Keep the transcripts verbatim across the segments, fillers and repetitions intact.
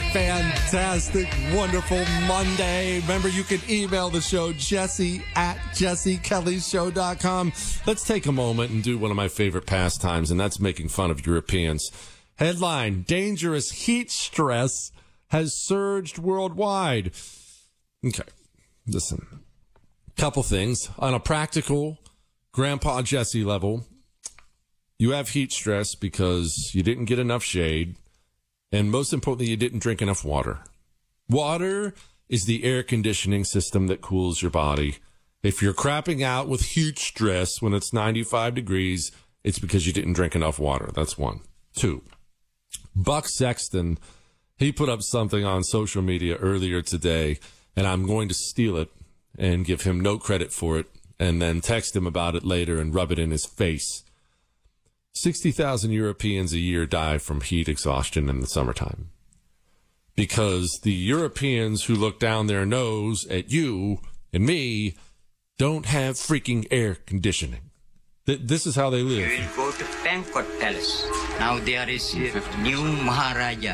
fantastic, wonderful Monday. Remember, you can email the show, Jesse at jesse kelly show dot com. Let's take a moment and do one of my favorite pastimes, and that's making fun of Europeans. Headline, dangerous heat stress has surged worldwide. Okay, listen. Couple things. On a practical Grandpa Jesse level, you have heat stress because you didn't get enough shade, and most importantly, you didn't drink enough water. Water is the air conditioning system that cools your body. If you're crapping out with heat stress when it's ninety-five degrees, it's because you didn't drink enough water. That's one. Two, Buck Sexton, he put up something on social media earlier today, and I'm going to steal it and give him no credit for it, and then text him about it later and rub it in his face. sixty thousand Europeans a year die from heat exhaustion in the summertime because the Europeans who look down their nose at you and me don't have freaking air conditioning. Th- this is how they live. You will go to Pankot Palace. Now there is a new Maharaja.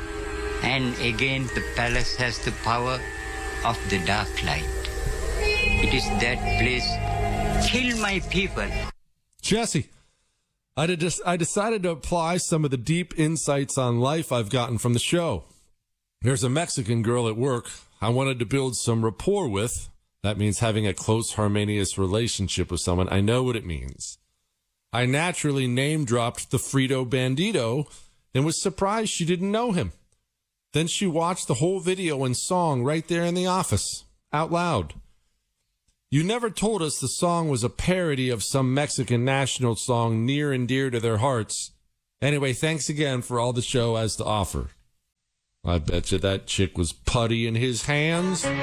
And again, the palace has the power of the dark light. It is that place. Kill my people. Jesse, I, did just, I decided to apply some of the deep insights on life I've gotten from the show. There's a Mexican girl at work I wanted to build some rapport with. That means having a close, harmonious relationship with someone. I know what it means. I naturally name-dropped the Frito Bandito and was surprised she didn't know him. Then she watched the whole video and song right there in the office, out loud. You never told us the song was a parody of some Mexican national song near and dear to their hearts. Anyway, thanks again for all the show has to offer. I bet you that chick was putty in his hands.